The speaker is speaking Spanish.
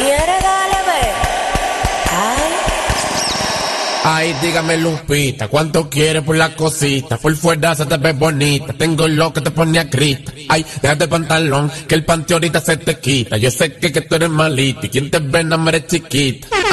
¿Quieres darle ver? Ay. Ay, dígame Lupita, ¿cuánto quieres por la cosita? Por fuera se te ve bonita, tengo lo que te pone a grita. Ay, déjate el pantalón, que el panty ahorita se te quita. Yo sé que tú eres malita y quien te ve no eres chiquita.